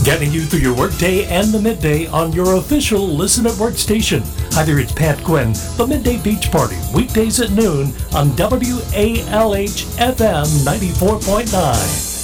Getting you through your workday and the midday on your official Listen at Work station. Either it's Pat Quinn, the Midday Beach Party, weekdays at noon on WALH FM 94.9.